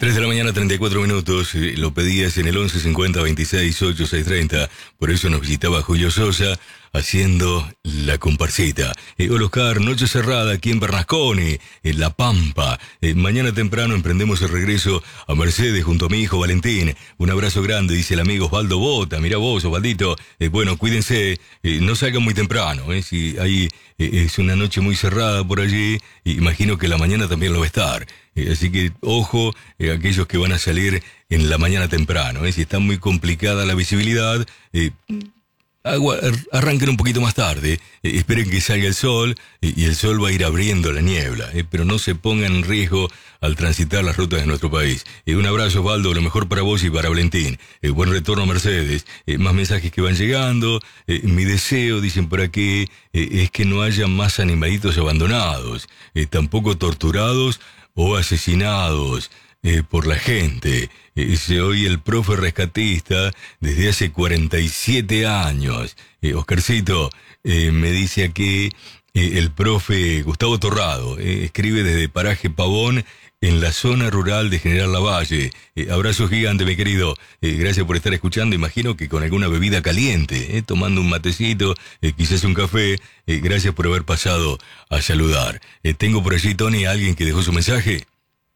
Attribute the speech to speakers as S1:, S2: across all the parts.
S1: 3 de la mañana, 34 minutos. Lo pedías en el 11 50 26 8 6 30. Por eso nos visitaba Julio Sosa haciendo la comparsita. Hola Oscar, noche cerrada aquí en Bernasconi, en La Pampa. Mañana temprano emprendemos el regreso a Mercedes junto a mi hijo Valentín. Un abrazo grande, dice el amigo Osvaldo Bota. Mirá vos, Osvaldito. Bueno, cuídense, no salgan muy temprano. Si hay, es una noche muy cerrada por allí, imagino que la mañana también lo va a estar. Así que ojo, aquellos que van a salir en la mañana temprano. Si está muy complicada la visibilidad, arranquen un poquito más tarde, esperen que salga el sol y el sol va a ir abriendo la niebla, pero no se pongan en riesgo al transitar las rutas de nuestro país. Un abrazo, Osvaldo, lo mejor para vos y para Valentín. Buen retorno a Mercedes. Más mensajes que van llegando. Mi deseo, dicen por aquí, es que no haya más animalitos abandonados, tampoco torturados o asesinados por la gente. Soy el profe rescatista desde hace 47 años. Oscarcito, me dice aquí el profe Gustavo Torrado, escribe desde Paraje Pavón, en la zona rural de General Lavalle. Abrazo gigante, mi querido. Gracias por estar escuchando. Imagino que con alguna bebida caliente, tomando un matecito, quizás un café. Gracias por haber pasado a saludar. Tengo por allí, Tony, a alguien que dejó su mensaje.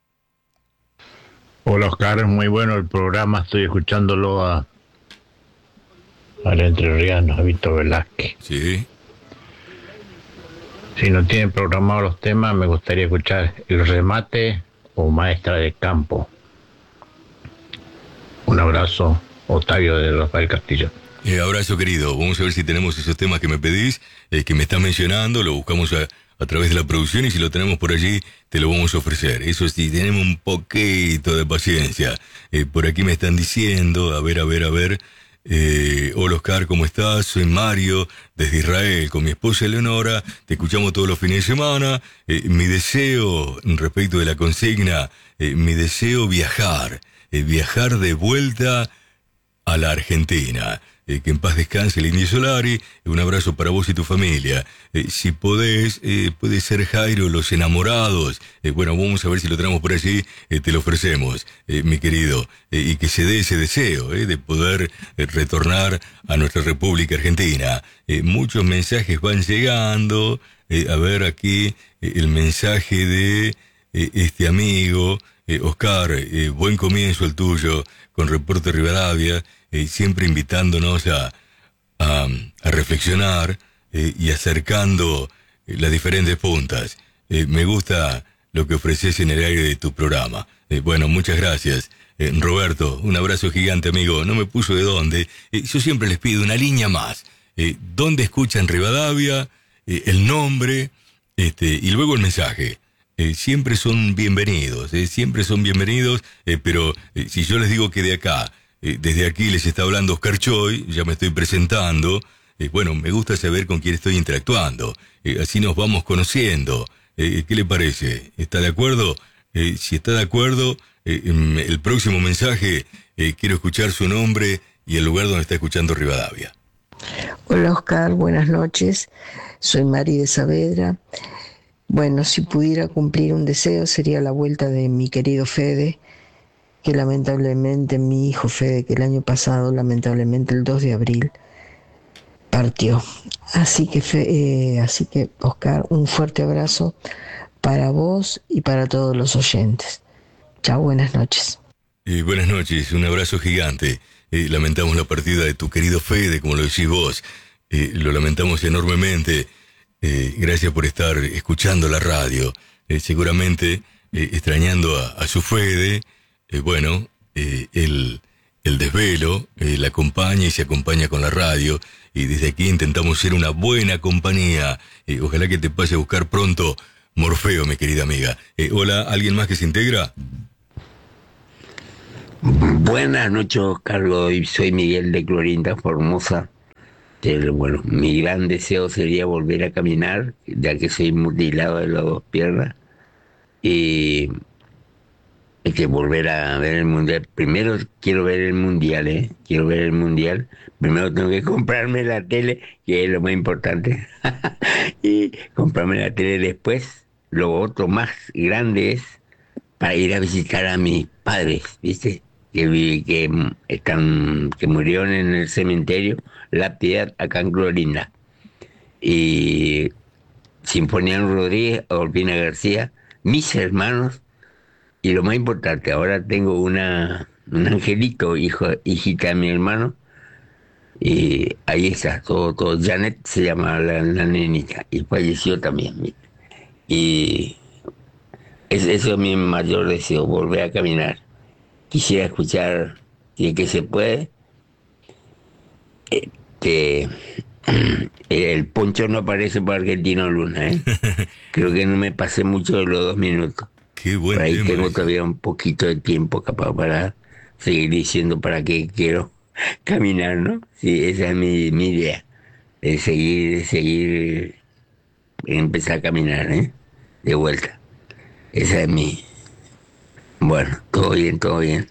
S2: Hola Oscar, es muy bueno el programa. Estoy escuchándolo al entrerriano, a Víctor Velázquez.
S1: Sí.
S2: Si no tienen programados los temas, me gustaría escuchar El Remate o Maestra de Campo. Un abrazo, Octavio de Rafael Castillo.
S1: Abrazo, querido. Vamos a ver si tenemos esos temas que me pedís, que me estás mencionando. Lo buscamos a través de la producción y si lo tenemos por allí, te lo vamos a ofrecer. Eso sí, tenemos un poquito de paciencia. Por aquí me están diciendo, a ver. Hola Oscar, ¿cómo estás? Soy Mario, desde Israel, con mi esposa Eleonora, te escuchamos todos los fines de semana. Mi deseo, respecto de la consigna, mi deseo viajar de vuelta a la Argentina. Que en paz descanse el Indio Solari. Un abrazo para vos y tu familia. Si podés, puede ser Jairo, Los Enamorados. Bueno, vamos a ver si lo tenemos por allí. Te lo ofrecemos, mi querido. Y que se dé ese deseo de poder retornar a nuestra República Argentina. Muchos mensajes van llegando. A ver aquí el mensaje de este amigo. Oscar, buen comienzo el tuyo con Reporte Rivadavia. Siempre invitándonos a reflexionar y acercando las diferentes puntas. Me gusta lo que ofreces en el aire de tu programa. Bueno, muchas gracias. Roberto, un abrazo gigante, amigo. No me puso de dónde. Yo siempre les pido una línea más. ¿Dónde escuchan Rivadavia? El nombre y luego el mensaje. Siempre son bienvenidos, pero si yo les digo que de acá, desde aquí les está hablando Oscar Choy, ya me estoy presentando, bueno, me gusta saber con quién estoy interactuando, así nos vamos conociendo. ¿Qué le parece? ¿Está de acuerdo? Si está de acuerdo, el próximo mensaje, quiero escuchar su nombre y el lugar donde está escuchando Rivadavia.
S3: Hola Oscar, buenas noches, soy Mari de Saavedra. Bueno, si pudiera cumplir un deseo sería la vuelta de mi querido Fede, que lamentablemente mi hijo Fede, que el año pasado, lamentablemente el 2 de abril, partió. Así que Oscar, un fuerte abrazo para vos y para todos los oyentes. Chao, buenas noches.
S1: Buenas noches, un abrazo gigante. Lamentamos la partida de tu querido Fede, como lo decís vos. Lo lamentamos enormemente. Gracias por estar escuchando la radio. Seguramente extrañando a su Fede. El desvelo la acompaña y se acompaña con la radio. Y desde aquí intentamos ser una buena compañía. Ojalá que te pase a buscar pronto Morfeo, mi querida amiga. Hola, ¿alguien más que se integra?
S4: Buenas noches, Carlos. Soy Miguel de Clorinda, Formosa. Bueno, mi gran deseo sería volver a caminar, ya que soy mutilado de las dos piernas. Y hay que volver a ver el mundial. Primero quiero ver el mundial, Quiero ver el mundial. Primero tengo que comprarme la tele, que es lo más importante. Y comprarme la tele después. Lo otro más grande es para ir a visitar a mis padres, ¿viste? Que murieron en el cementerio La Piedad, acá en Clorinda. Y Sinfoniano Rodríguez, Orbina García, mis hermanos, y lo más importante, ahora tengo un angelito, hijita de mi hermano, y ahí está, todo. Janet se llama la nenita, y falleció también, ¿viste? Y eso es mi mayor deseo, volver a caminar. Quisiera escuchar, si es que se puede, que el poncho no aparece por Argentino Luna, ¿eh? Creo que no me pasé mucho de los 2 minutos.
S1: Qué buen
S4: Por ahí
S1: tema
S4: tengo
S1: ese.
S4: todavía un poquito de tiempo capaz para seguir diciendo para qué quiero caminar, ¿no? Sí, esa es mi idea, de seguir, empezar a caminar, ¿eh? De vuelta. Esa es mi... Bueno, todo bien, todo bien.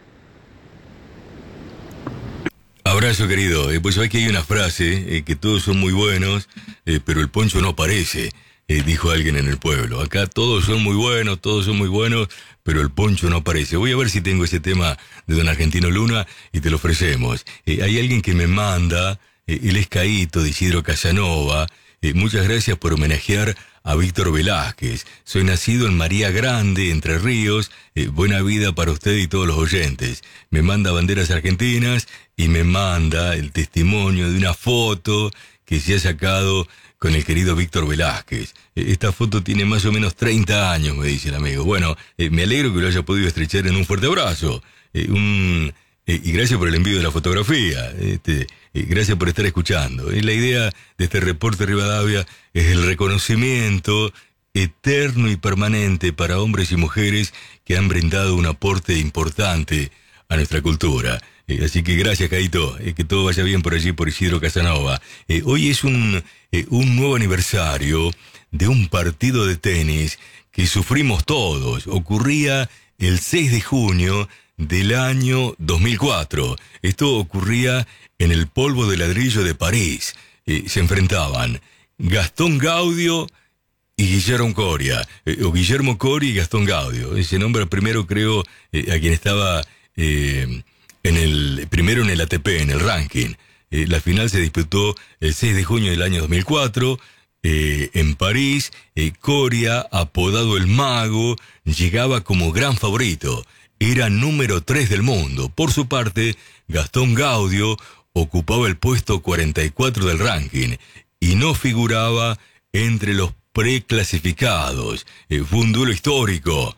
S1: Abrazo, querido. Pues sabés que hay una frase, que todos son muy buenos, pero el poncho no aparece, dijo alguien en el pueblo. Acá todos son muy buenos, pero el poncho no aparece. Voy a ver si tengo ese tema de don Argentino Luna y te lo ofrecemos. Hay alguien que me manda, él es Caíto de Isidro Casanova. Muchas gracias por homenajear a Víctor Velázquez. Soy nacido en María Grande, Entre Ríos. Buena vida para usted y todos los oyentes. Me manda banderas argentinas y me manda el testimonio de una foto que se ha sacado con el querido Víctor Velázquez. Esta foto tiene más o menos 30 años, me dice el amigo. Bueno, me alegro que lo haya podido estrechar en un fuerte abrazo. Y gracias por el envío de la fotografía. Gracias por estar escuchando. La idea de este reporte Rivadavia es el reconocimiento eterno y permanente para hombres y mujeres que han brindado un aporte importante a nuestra cultura. Así que gracias, Caito, que todo vaya bien por allí, por Isidro Casanova. Hoy es un nuevo aniversario de un partido de tenis que sufrimos todos. Ocurría el 6 de junio del año 2004. Esto ocurría en el polvo de ladrillo de París. Se enfrentaban Gastón Gaudio y Guillermo Coria, o Guillermo Coria y Gastón Gaudio. Se nombra primero, creo, a quien estaba primero en el ATP, en el ranking. La final se disputó el 6 de junio del año 2004, en París. Coria, apodado el Mago, llegaba como gran favorito. Era número 3 del mundo. Por su parte, Gastón Gaudio ocupaba el puesto 44 del ranking y no figuraba entre los preclasificados. Fue un duelo histórico,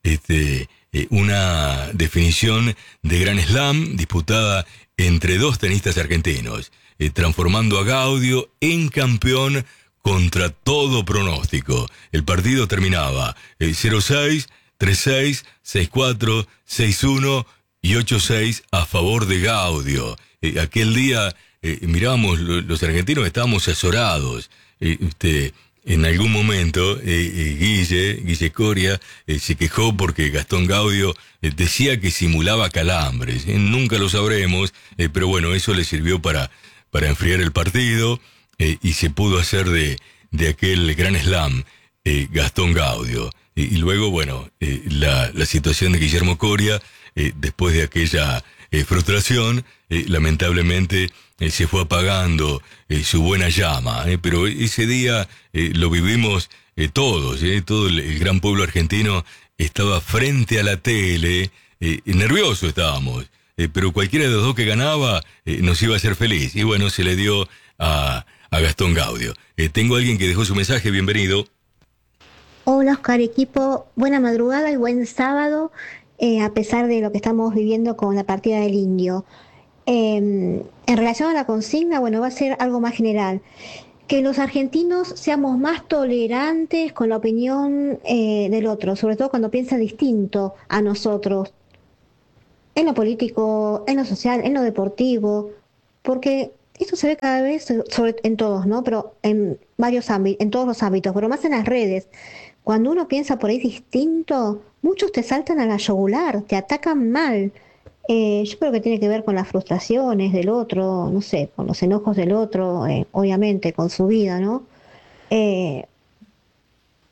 S1: una definición de Grand Slam disputada entre dos tenistas argentinos, transformando a Gaudio en campeón contra todo pronóstico. El partido terminaba 0-6, 3-6, 6-4, 6-1 y 8-6 a favor de Gaudio. Aquel día miramos, los argentinos estábamos azorados. En algún momento Guille Coria se quejó porque Gastón Gaudio decía que simulaba calambres. Nunca lo sabremos, pero bueno, eso le sirvió para enfriar el partido, y se pudo hacer de aquel gran slam Gastón Gaudio. Y luego, bueno, la situación de Guillermo Coria, después de aquella frustración, lamentablemente se fue apagando su buena llama, pero ese día lo vivimos todos, todo el gran pueblo argentino estaba frente a la tele, nervioso estábamos, pero cualquiera de los dos que ganaba nos iba a hacer feliz, y bueno, se le dio a Gastón Gaudio. Tengo a alguien que dejó su mensaje, bienvenido.
S5: Hola Oscar, equipo, buena madrugada y buen sábado, a pesar de lo que estamos viviendo con la partida del Indio. En relación a la consigna, bueno, va a ser algo más general. Que los argentinos seamos más tolerantes con la opinión del otro, sobre todo cuando piensa distinto a nosotros, en lo político, en lo social, en lo deportivo, porque esto se ve cada vez en todos, ¿no? Pero en varios ámbitos, en todos los ámbitos, pero más en las redes. Cuando uno piensa por ahí distinto, muchos te saltan a la yugular, te atacan mal. Yo creo que tiene que ver con las frustraciones del otro, no sé, con los enojos del otro, obviamente, con su vida, ¿no?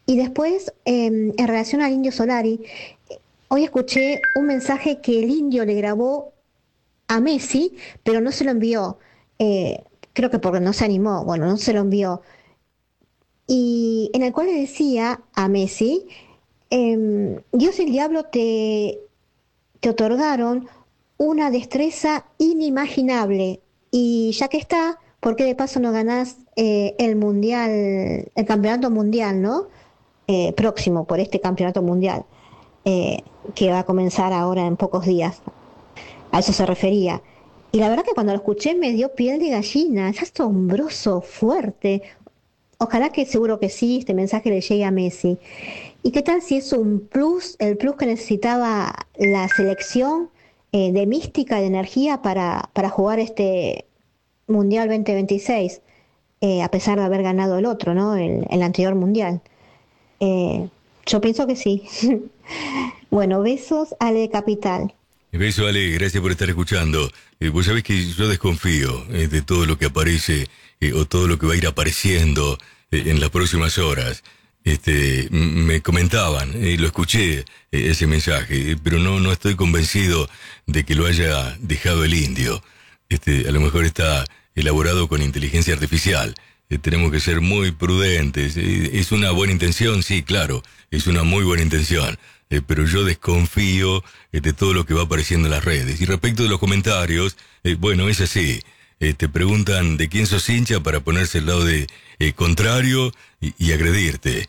S5: Y después, en relación al Indio Solari, hoy escuché un mensaje que el Indio le grabó a Messi, pero no se lo envió. Creo que porque no se animó, bueno, no se lo envió. Y en el cual le decía a Messi, Dios y el diablo te otorgaron una destreza inimaginable. Y ya que está, ¿por qué de paso no ganás el mundial, el campeonato mundial, ¿no? Próximo por este campeonato mundial, que va a comenzar ahora en pocos días. A eso se refería. Y la verdad que cuando lo escuché me dio piel de gallina, es asombroso, fuerte. Ojalá que seguro que sí, este mensaje le llegue a Messi. ¿Y qué tal si es un plus, el plus que necesitaba la selección de mística, de energía para jugar este Mundial 2026, a pesar de haber ganado el otro, ¿no? El anterior Mundial. Yo pienso que sí. Bueno, besos, Ale de Capital.
S1: Beso, Ale, gracias por estar escuchando. Vos sabés que yo desconfío de todo lo que aparece o todo lo que va a ir apareciendo en las próximas horas. Me comentaban, lo escuché ese mensaje, pero no estoy convencido de que lo haya dejado el Indio. A lo mejor está elaborado con inteligencia artificial. Tenemos que ser muy prudentes. Es una buena intención, sí, claro, es una muy buena intención. Pero yo desconfío de todo lo que va apareciendo en las redes. Y respecto de los comentarios, bueno, es así. Te preguntan de quién sos hincha para ponerse al lado de contrario y agredirte.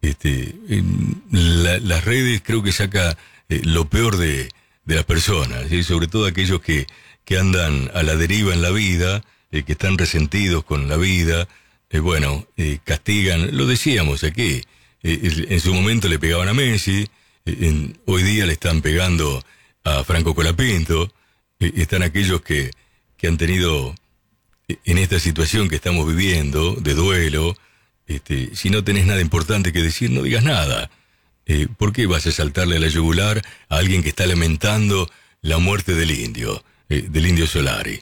S1: Las redes creo que saca lo peor de las personas, y sobre todo aquellos que andan a la deriva en la vida, que están resentidos con la vida, castigan, lo decíamos aquí, en su momento le pegaban a Messi, hoy día le están pegando a Franco Colapinto, están aquellos que han tenido en esta situación que estamos viviendo de duelo. Si no tenés nada importante que decir, no digas nada. ¿Por qué vas a saltarle a la yugular a alguien que está lamentando la muerte del Indio Solari?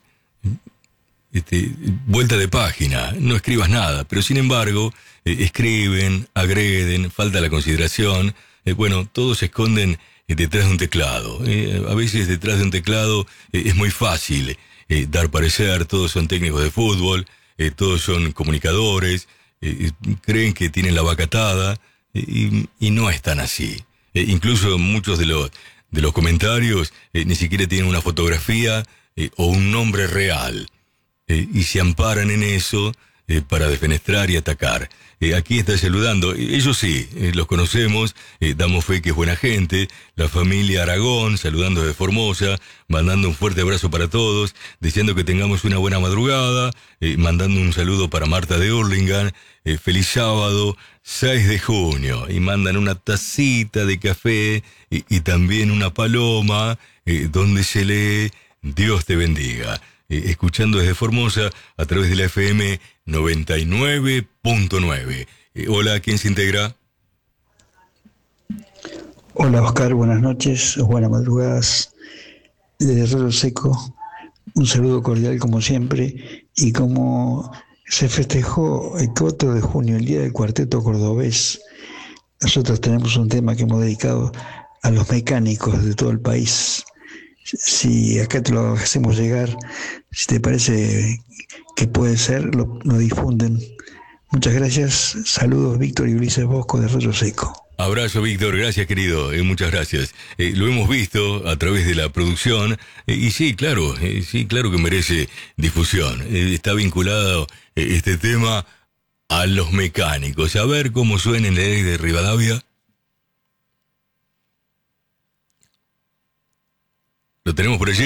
S1: Vuelta de página, no escribas nada, pero sin embargo, escriben, agreden, falta la consideración. Todos se esconden detrás de un teclado. A veces detrás de un teclado es muy fácil dar parecer, todos son técnicos de fútbol, todos son comunicadores, creen que tienen la vaca atada y no es tan así. Incluso muchos de los comentarios ni siquiera tienen una fotografía o un nombre real. Y se amparan en eso para defenestrar y atacar. Aquí está saludando, ellos sí, los conocemos, damos fe que es buena gente, la familia Aragón, saludando desde Formosa, mandando un fuerte abrazo para todos, deseando que tengamos una buena madrugada, mandando un saludo para Marta de Hurlingham, feliz sábado, 6 de junio, y mandan una tacita de café y también una paloma, donde se lee, Dios te bendiga. Escuchando desde Formosa a través de la FM 99.9. Hola, ¿quién se integra?
S6: Hola Oscar, buenas noches, buenas madrugadas. Desde Arroyo Seco, un saludo cordial como siempre. Y como se festejó el 4 de junio, el Día del Cuarteto Cordobés, nosotros tenemos un tema que hemos dedicado a los mecánicos de todo el país. Si acá te lo hacemos llegar, si te parece que puede ser, lo difunden. Muchas gracias. Saludos, Víctor y Ulises Bosco de Arroyo Seco.
S1: Abrazo, Víctor. Gracias, querido. Muchas gracias. Lo hemos visto a través de la producción. Y sí, claro que merece difusión. Está vinculado este tema a los mecánicos. A ver cómo suena en la ley de Rivadavia. Lo tenemos por allí.